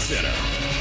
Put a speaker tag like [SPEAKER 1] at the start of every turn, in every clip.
[SPEAKER 1] Center.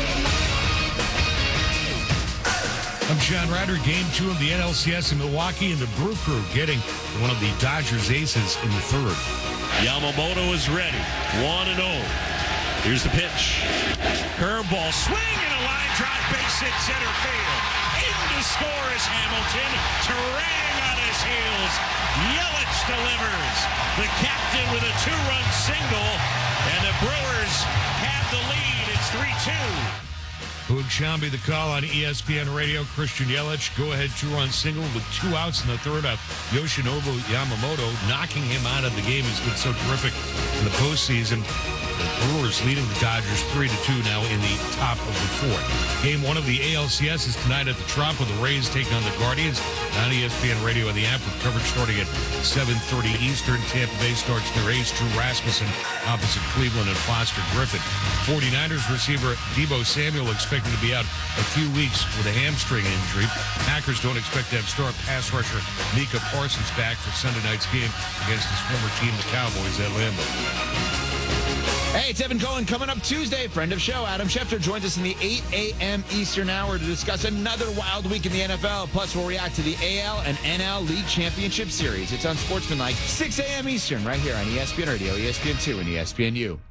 [SPEAKER 2] I'm John Ryder. Game 2 of the NLCS in Milwaukee, and the Brew Crew getting one of the Dodgers aces in the third.
[SPEAKER 1] Yamamoto is ready. 1-0. Here's the pitch. Curveball, swing, and a line drive, base hit center field. In to score is Hamilton. Terang on his heels. Yelich delivers. The captain with a 2-run single, and the Brewers have the lead. It's 3-2.
[SPEAKER 2] Boog Sciambi, the call on ESPN Radio. Christian Yelich, go-ahead 2-run single with 2 outs in the third of Yoshinobu Yamamoto, knocking him out of the game. He's been so terrific in the postseason. The Brewers leading the Dodgers 3-2 now in the top of the fourth. Game 1 of the ALCS is tonight at the Trop with the Rays taking on the Guardians on ESPN Radio and the app with coverage starting at 7:30 Eastern. Tampa Bay starts their ace, Drew Rasmussen, opposite Cleveland and Foster Griffin. 49ers receiver Deebo Samuel expected to be out a few weeks with a hamstring injury. Packers don't expect to have star pass rusher Micah Parsons back for Sunday night's game against his former team, the Cowboys, at Lambeau.
[SPEAKER 3] Hey, it's Evan Cohen coming up Tuesday. Friend of show, Adam Schefter, joins us in the 8 a.m. Eastern hour to discuss another wild week in the NFL. Plus, we'll react to the AL and NL League Championship Series. It's on Sportsmanlike, 6 a.m. Eastern, right here on ESPN Radio, ESPN2, and ESPNU.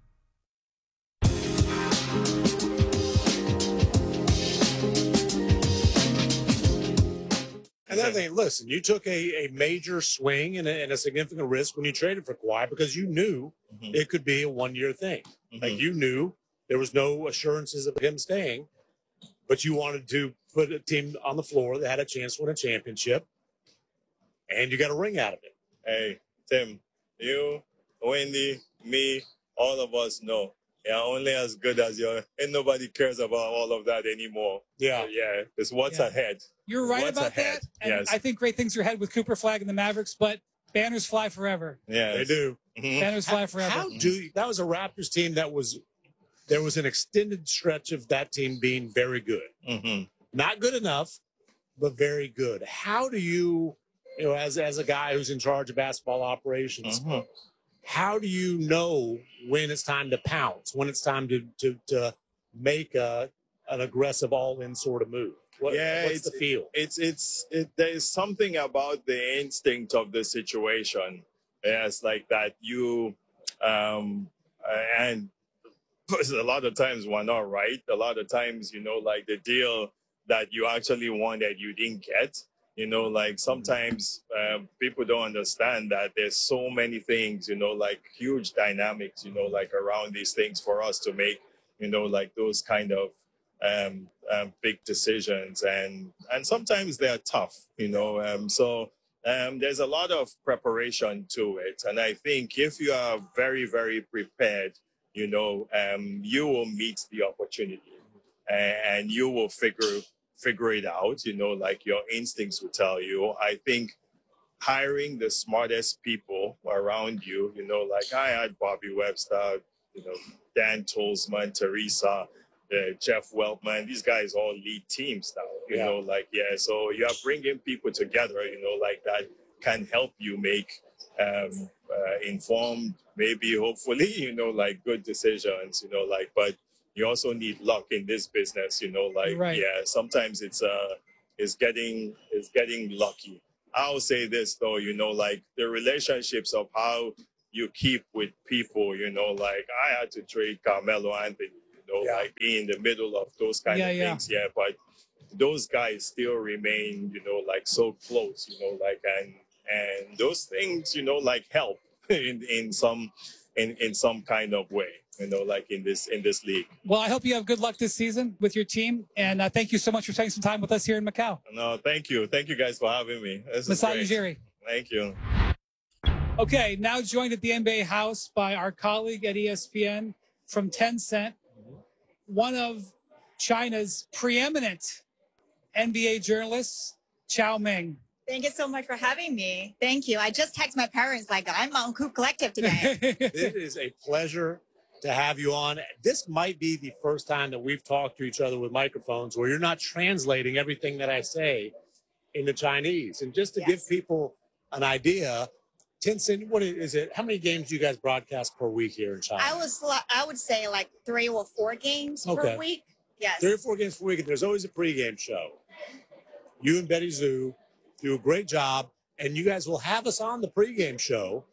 [SPEAKER 4] Another thing, listen, you took a major swing and a significant risk when you traded for Kawhi because you knew it could be a one-year thing. Like, you knew there was no assurances of him staying, but you wanted to put a team on the floor that had a chance to win a championship, and you got a ring out of it.
[SPEAKER 5] Hey, Tim, you, Wendy, me, all of us know you're only as good as you are, and nobody cares about all of that anymore.
[SPEAKER 4] Yeah.
[SPEAKER 5] It's what's ahead.
[SPEAKER 6] You're right
[SPEAKER 5] What's
[SPEAKER 6] about
[SPEAKER 5] ahead.
[SPEAKER 6] that. And
[SPEAKER 5] Yes.
[SPEAKER 6] I think great things are ahead with Cooper Flag and the Mavericks, but banners fly forever.
[SPEAKER 5] Yeah,
[SPEAKER 4] They do.
[SPEAKER 6] Banners fly forever.
[SPEAKER 4] That was a Raptors team there was an extended stretch of that team being very good. Not good enough, but very good. How do you as a guy who's in charge of basketball operations, how do you know when it's time to pounce, when it's time to make an aggressive all-in sort of move? What's the feel?
[SPEAKER 5] There is something about the instinct of the situation. Yes, like that you and a lot of times we're not right. A lot of times, like the deal that you actually wanted, you didn't get. Like sometimes people don't understand that there's so many things, like huge dynamics, like around these things for us to make, like those kind of big decisions. And sometimes they're tough, so there's a lot of preparation to it. And I think if you are very, very prepared, you will meet the opportunity and you will figure it out, like your instincts will tell you. I think hiring the smartest people around you, like I had Bobby Webster, Dan Tolzman, Teresa, Jeff Weltman, these guys all lead teams now, so you are bringing people together, like that can help you make informed, maybe hopefully, like good decisions, but you also need luck in this business,
[SPEAKER 6] Right.
[SPEAKER 5] Sometimes it's getting lucky. I'll say this though, like the relationships of how you keep with people, like I had to trade Carmelo Anthony, like being in the middle of those kind of things. Yeah. But those guys still remain, like so close, like, and those things, like help in some kind of way, like in this league.
[SPEAKER 6] Well, I hope you have good luck this season with your team. And thank you so much for taking some time with us here in Macau.
[SPEAKER 5] No, thank you. Thank you guys for having me.
[SPEAKER 6] Masai Ujiri.
[SPEAKER 5] Thank you.
[SPEAKER 6] Okay, now joined at the NBA house by our colleague at ESPN from Tencent, one of China's preeminent NBA journalists, Chao Ming.
[SPEAKER 7] Thank you so much for having me. Thank you. I just texted my parents like I'm on Coop Collective today.
[SPEAKER 4] It is a pleasure to have you on. This might be the first time that we've talked to each other with microphones where you're not translating everything that I say into Chinese. And just to give people an idea, Tencent, what is it? How many games do you guys broadcast per week here in China?
[SPEAKER 7] I would say like 3 or 4 games
[SPEAKER 4] Okay.
[SPEAKER 7] per week. Yes.
[SPEAKER 4] 3 or 4 games per week, and there's always a pregame show. You and Betty Zhu do a great job, and you guys will have us on the pregame show,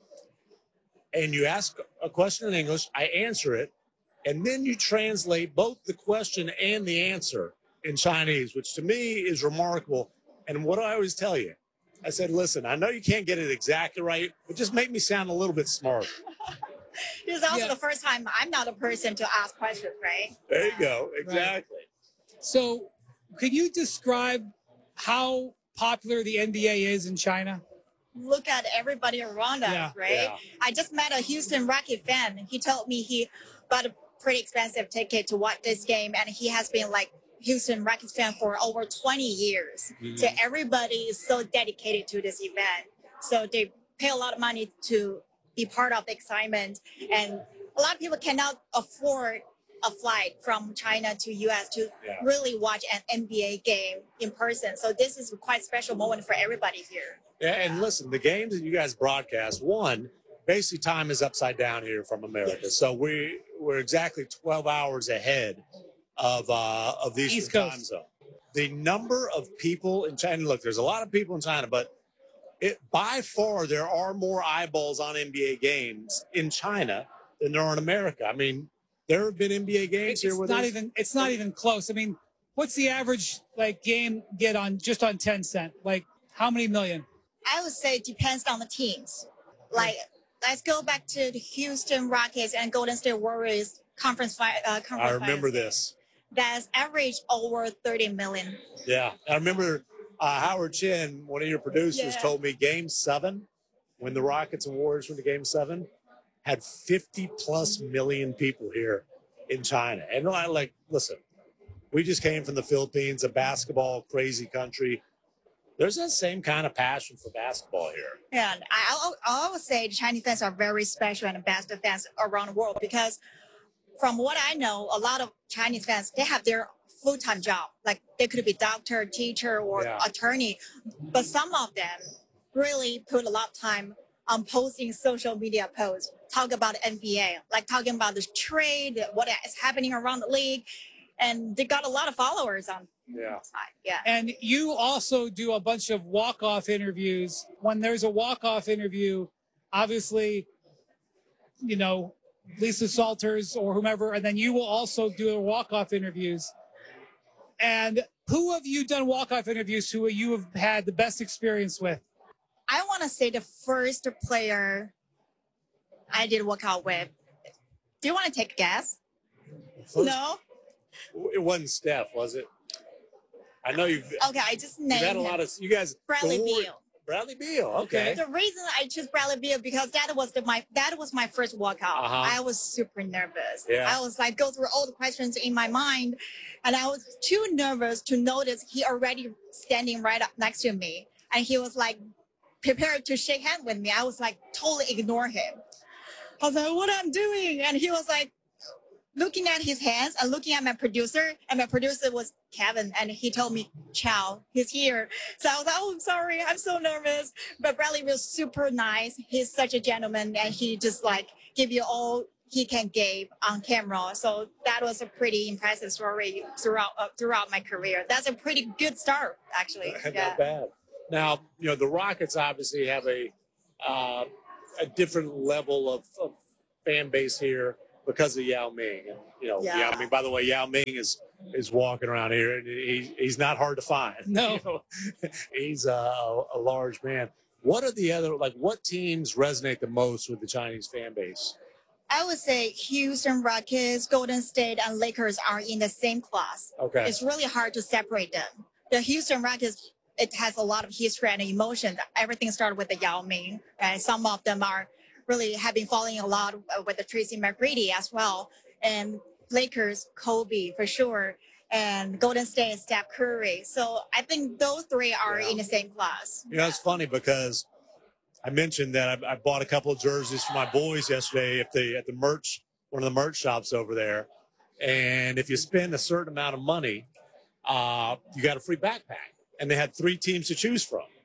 [SPEAKER 4] and you ask a question in English, I answer it, and then you translate both the question and the answer in Chinese, which to me is remarkable. And what do I always tell you? I said, listen, I know you can't get it exactly right, but just make me sound a little bit smarter.
[SPEAKER 7] This is also
[SPEAKER 6] Yeah.
[SPEAKER 7] the first time I'm not a person to ask questions, right?
[SPEAKER 4] There you go. Exactly.
[SPEAKER 6] So, could you describe how popular the NBA is in China?
[SPEAKER 7] Look at everybody around us,
[SPEAKER 6] Yeah.
[SPEAKER 7] right?
[SPEAKER 4] Yeah.
[SPEAKER 7] I just met a Houston Rocket fan. He told me he bought a pretty expensive ticket to watch this game, and he has been like Houston Rockets fan for over 20 years. So everybody is so dedicated to this event. So they pay a lot of money to be part of the excitement. And a lot of people cannot afford a flight from China to US to
[SPEAKER 4] Yeah.
[SPEAKER 7] really watch an NBA game in person. So this is a quite special moment for everybody here.
[SPEAKER 4] Yeah, and listen, the games that you guys broadcast, basically time is upside down here from America. So we're exactly 12 hours ahead of the
[SPEAKER 6] East
[SPEAKER 4] Eastern
[SPEAKER 6] Coast.
[SPEAKER 4] time zone. The number of people in China, look, there's a lot of people in China, but by far there are more eyeballs on NBA games in China than there are in America. I mean, there have been NBA games here where
[SPEAKER 6] It's not even close. I mean, what's the average like game get on just on Tencent? Like how many million?
[SPEAKER 7] I would say it depends on the teams. Like, let's go back to the Houston Rockets and Golden State Warriors conference
[SPEAKER 4] I remember
[SPEAKER 7] finals.
[SPEAKER 4] this.
[SPEAKER 7] That's average over 30 million.
[SPEAKER 4] Yeah, I remember Howard Chin, one of your producers,
[SPEAKER 7] Yeah.
[SPEAKER 4] told me Game 7, when the Rockets and Warriors went to Game 7, had 50+ million people here in China. And I listen, we just came from the Philippines, a basketball crazy country. There's that same kind of passion for basketball here.
[SPEAKER 7] And I always say the Chinese fans are very special and the best fans around the world because from what I know, a lot of Chinese fans, they have their full-time job. Like they could be doctor, teacher, or
[SPEAKER 4] Yeah.
[SPEAKER 7] attorney. But some of them really put a lot of time on posting social media posts, talk about NBA, like talking about the trade, what is happening around the league. And they got a lot of followers on
[SPEAKER 4] Yeah.
[SPEAKER 7] side. Yeah.
[SPEAKER 6] And you also do a bunch of walk-off interviews. When there's a walk-off interview, obviously, you know, Lisa Salters or whomever, and then you will also do walk-off interviews. And who have you done walk-off interviews who you have had the best experience with?
[SPEAKER 7] I want to say the first player I did work out with. Do you want to take a guess?
[SPEAKER 4] First,
[SPEAKER 7] No?
[SPEAKER 4] It wasn't Steph, was it? I know you've
[SPEAKER 7] Okay, I just
[SPEAKER 4] had
[SPEAKER 7] named
[SPEAKER 4] a lot
[SPEAKER 7] him.
[SPEAKER 4] of, you guys.
[SPEAKER 7] Bradley
[SPEAKER 4] the Warriors-
[SPEAKER 7] Beal.
[SPEAKER 4] Bradley Beal, okay.
[SPEAKER 7] The reason I chose Bradley Beal because that was my first workout.
[SPEAKER 4] Uh-huh.
[SPEAKER 7] I was super nervous.
[SPEAKER 4] Yeah.
[SPEAKER 7] I was like go through all the questions in my mind, and I was too nervous to notice he already standing right up next to me, and he was like prepared to shake hand with me. I was like totally ignore him. I was like, what I'm doing, and he was like looking at his hands and looking at my producer, and my producer was Kevin, and he told me, Chow, he's here. So I was like, oh, I'm sorry, I'm so nervous. But Bradley was super nice. He's such a gentleman, and he just like give you all he can give on camera. So that was a pretty impressive story throughout my career. That's a pretty good start, actually.
[SPEAKER 4] Not bad. Now, you know, the Rockets obviously have a different level of fan base here because of Yao Ming. And, you know,
[SPEAKER 7] Yeah.
[SPEAKER 4] Yao Ming, by the way, Yao Ming is walking around here, and he's not hard to find.
[SPEAKER 6] No.
[SPEAKER 4] You know, he's a large man. What are the other, what teams resonate the most with the Chinese fan base?
[SPEAKER 7] I would say Houston Rockets, Golden State, and Lakers are in the same class.
[SPEAKER 4] Okay.
[SPEAKER 7] It's really hard to separate them. The Houston Rockets, it has a lot of history and emotion. Everything started with the Yao Ming, and some of them are really have been following a lot with the Tracy McGrady as well. And Lakers, Kobe for sure, and Golden State, Steph Curry. So I think those three are
[SPEAKER 4] Yeah.
[SPEAKER 7] in the same class.
[SPEAKER 4] You know, it's funny because I mentioned that I bought a couple of jerseys for my boys yesterday at the merch, one of the merch shops over there. And if you spend a certain amount of money, you got a free backpack. And they had 3 teams to choose from.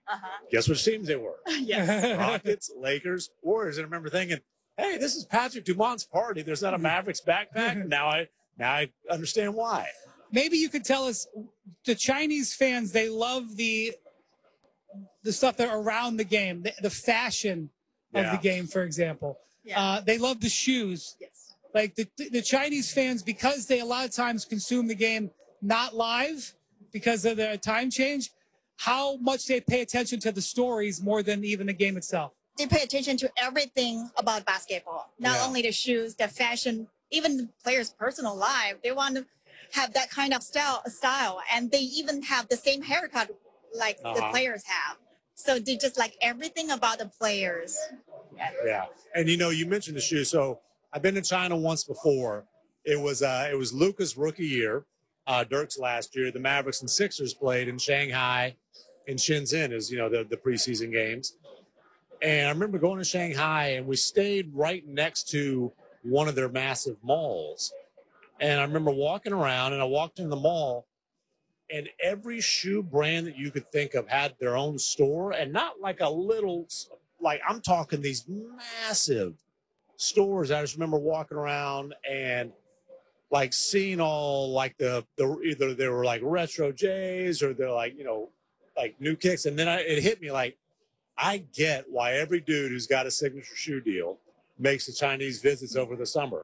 [SPEAKER 4] Guess which teams they were?
[SPEAKER 7] Yes.
[SPEAKER 4] Rockets, Lakers, Warriors. And I remember thinking, hey, this is Patrick Dumont's party. There's not a Mavericks backpack. Now I understand why.
[SPEAKER 6] Maybe you could tell us, the Chinese fans, they love the stuff that are around the game, the fashion of the game, for example.
[SPEAKER 7] Yeah.
[SPEAKER 6] They love the shoes.
[SPEAKER 7] Yes.
[SPEAKER 6] Like the Chinese fans, because they a lot of times consume the game not live because of the time change, how much they pay attention to the stories more than even the game itself.
[SPEAKER 7] They pay attention to everything about basketball, not only the shoes, the fashion, even the players' personal life. They want to have that kind of style, and they even have the same haircut like the players have. So they just like everything about the players.
[SPEAKER 4] Yeah. And you mentioned the shoes. So I've been to China once before. It was Luka's rookie year, Dirk's last year. The Mavericks and Sixers played in Shanghai and Shenzhen as the preseason games. And I remember going to Shanghai, and we stayed right next to one of their massive malls. And I remember walking around, and I walked in the mall, and every shoe brand that you could think of had their own store, and not like a little, like I'm talking these massive stores. I just remember walking around and like seeing all like the either they were like retro J's or they're like, like new kicks. And then it hit me like, I get why every dude who's got a signature shoe deal makes the Chinese visits over the summer.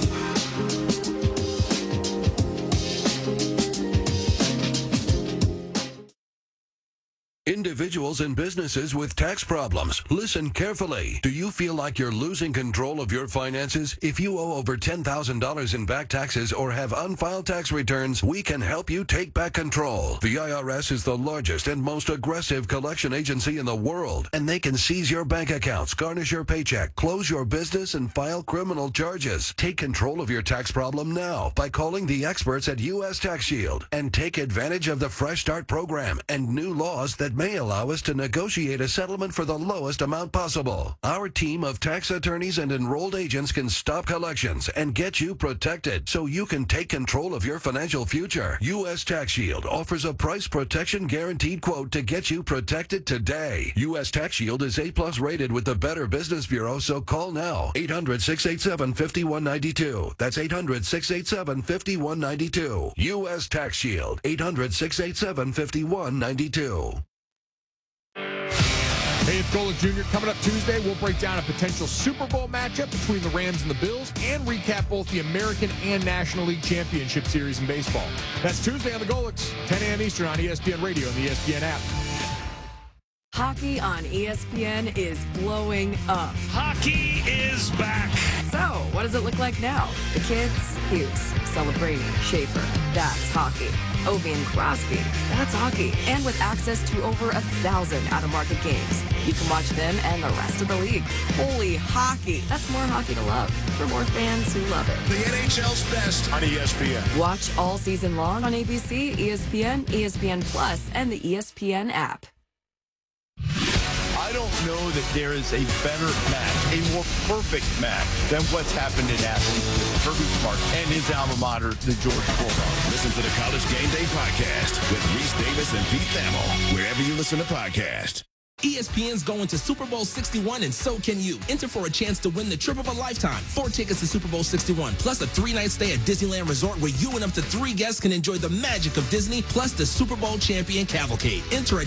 [SPEAKER 8] Individuals and businesses with tax problems, listen carefully. Do you feel like you're losing control of your finances? If you owe over $10,000 in back taxes or have unfiled tax returns, we can help you take back control. The IRS is the largest and most aggressive collection agency in the world, and they can seize your bank accounts, garnish your paycheck, close your business, and file criminal charges. Take control of your tax problem now by calling the experts at U.S. Tax Shield and take advantage of the Fresh Start program and new laws that may allow us to negotiate a settlement for the lowest amount possible. Our team of tax attorneys and enrolled agents can stop collections and get you protected so you can take control of your financial future. U.S. Tax Shield offers a price protection guaranteed quote to get you protected today. U.S. Tax Shield is A+ rated with the Better Business Bureau, so call now. 800-687-5192. That's 800-687-5192. U.S. Tax Shield. 800-687-5192.
[SPEAKER 9] Hey, it's Golic Jr. Coming up Tuesday, we'll break down a potential Super Bowl matchup between the Rams and the Bills and recap both the American and National League Championship Series in baseball. That's Tuesday on the Golics, 10 a.m. Eastern on ESPN Radio and the ESPN app.
[SPEAKER 10] Hockey on ESPN is blowing up.
[SPEAKER 1] Hockey is back.
[SPEAKER 10] So, what does it look like now? The kids, Hughes, Celebrini, Schaefer, that's hockey. Ovi and Crosby, that's hockey. And with access to over 1,000 out-of-market games, you can watch them and the rest of the league. Holy hockey. That's more hockey to love for more fans who love it.
[SPEAKER 11] The NHL's best on ESPN.
[SPEAKER 10] Watch all season long on ABC, ESPN, ESPN Plus, and the ESPN app.
[SPEAKER 12] I don't know that there is a better match, a more perfect match than what's happened in Athens with Kirby Smart and his alma mater, the Georgia Bulldogs.
[SPEAKER 11] Listen to the College Game Day podcast with Reese Davis and Pete Thamel, wherever you listen to podcasts.
[SPEAKER 13] ESPN's going to Super Bowl 61, and so can you. Enter for a chance to win the trip of a lifetime. 4 tickets to Super Bowl 61, plus a 3-night stay at Disneyland Resort where you and up to 3 guests can enjoy the magic of Disney, plus the Super Bowl champion cavalcade. Enter at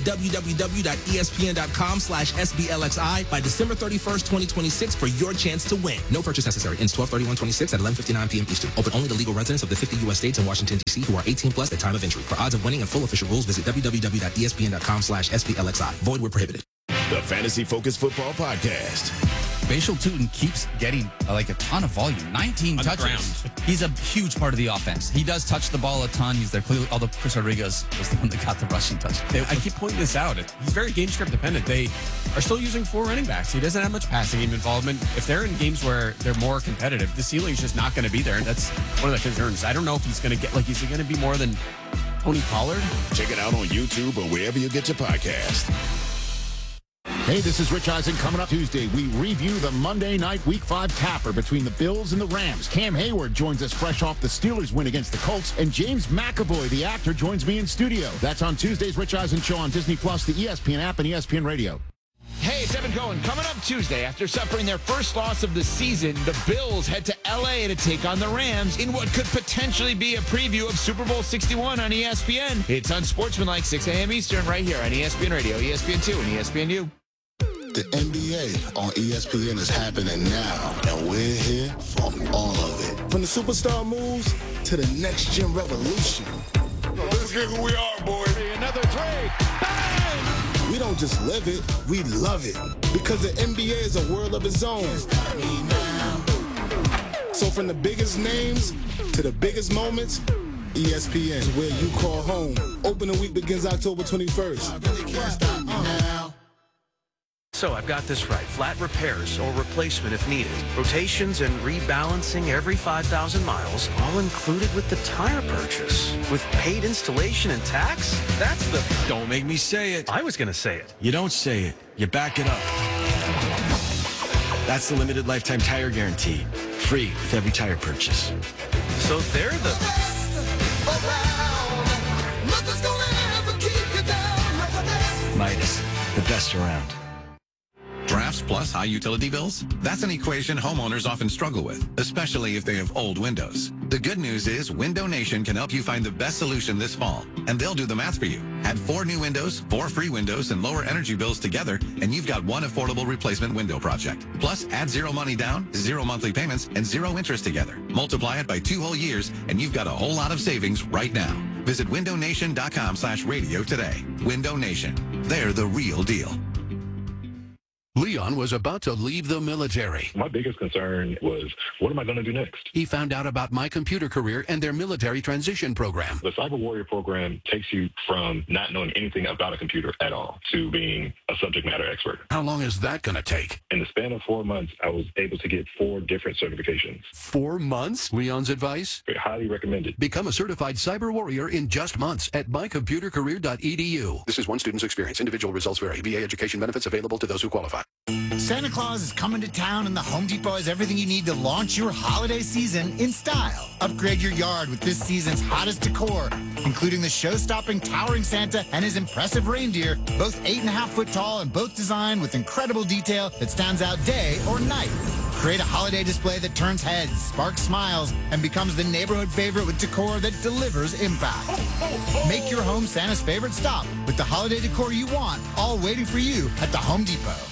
[SPEAKER 13] www.espn.com/SBLXI by December 31st, 2026 for your chance to win. No purchase necessary. Ends 12/31/26 at 11:59 p.m. Eastern. Open only to legal residents of the 50 U.S. states and Washington, D.C. who are 18 plus at time of entry. For odds of winning and full official rules, visit www.espn.com/SBLXI. Void where prohibited.
[SPEAKER 11] The Fantasy Focus Football Podcast.
[SPEAKER 14] Bashal Tutin keeps getting a ton of volume. 19 touches. He's a huge part of the offense. He does touch the ball a ton. He's there clearly, although Chris Rodriguez was the one that got the rushing touch.
[SPEAKER 15] I keep pointing this out. He's very game script dependent. They are still using 4 running backs. He doesn't have much passing game involvement. If they're in games where they're more competitive, the ceiling's just not going to be there. And that's one of the concerns. I don't know if he's going to get, is he going to be more than Tony Pollard?
[SPEAKER 11] Check it out on YouTube or wherever you get your podcast.
[SPEAKER 16] Hey, this is Rich Eisen. Coming up Tuesday, we review the Monday night Week 5 tapper between the Bills and the Rams. Cam Hayward joins us fresh off the Steelers win against the Colts, and James McAvoy, the actor, joins me in studio. That's on Tuesday's Rich Eisen Show on Disney+, the ESPN app, and ESPN Radio.
[SPEAKER 3] Hey, it's Evan Cohen. Coming up Tuesday, after suffering their first loss of the season, the Bills head to L.A. to take on the Rams in what could potentially be a preview of Super Bowl 61 on ESPN. It's Unsportsmanlike, 6 a.m. Eastern, right here on ESPN Radio, ESPN2, and ESPNU.
[SPEAKER 17] The NBA on ESPN is happening now, and we're here for all of it. From the superstar moves to the next-gen revolution. Let's get who we are, boy. Another three. Bang! We don't just live it, we love it. Because the NBA is a world of its own. So from the biggest names to the biggest moments, ESPN is where you call home. Opening week begins October 21st. I really can't stop me now.
[SPEAKER 18] So I've got this right. Flat repairs or replacement if needed. Rotations and rebalancing every 5,000 miles, all included with the tire purchase. With paid installation and tax? That's the...
[SPEAKER 19] Don't make me say it.
[SPEAKER 18] I was going to say it.
[SPEAKER 19] You don't say it. You back it up. That's the limited lifetime tire guarantee. Free with every tire purchase.
[SPEAKER 18] So they're the...
[SPEAKER 19] Midas, the best around.
[SPEAKER 20] Drafts plus high utility bills? That's an equation homeowners often struggle with, especially if they have old windows. The good news is Window Nation can help you find the best solution this fall, and they'll do the math for you. Add 4 new windows, 4 free windows, and lower energy bills together, and you've got one affordable replacement window project. Plus, add 0 money down, 0 monthly payments, and 0 interest together. Multiply it by 2 whole years, and you've got a whole lot of savings right now. Visit windownation.com/radio today. Window Nation. They're the real deal.
[SPEAKER 8] Leon was about to leave the military.
[SPEAKER 21] My biggest concern was, what am I going to do next?
[SPEAKER 8] He found out about My Computer Career and their military transition program.
[SPEAKER 21] The Cyber Warrior program takes you from not knowing anything about a computer at all to being a subject matter expert.
[SPEAKER 8] How long is that going to take?
[SPEAKER 21] In the span of 4 months, I was able to get 4 different certifications.
[SPEAKER 8] 4 months? Leon's advice?
[SPEAKER 21] Highly recommended.
[SPEAKER 8] Become a certified cyber warrior in just months at mycomputercareer.edu. This is one student's experience. Individual results vary. VA education benefits available to those who qualify.
[SPEAKER 22] Santa Claus is coming to town, and the Home Depot has everything you need to launch your holiday season in style. Upgrade your yard with this season's hottest decor, including the show-stopping towering Santa and his impressive reindeer, both 8.5 foot tall and both designed with incredible detail that stands out day or night. Create a holiday display that turns heads, sparks smiles, and becomes the neighborhood favorite with decor that delivers impact. Make your home Santa's favorite stop with the holiday decor you want, all waiting for you at the Home Depot.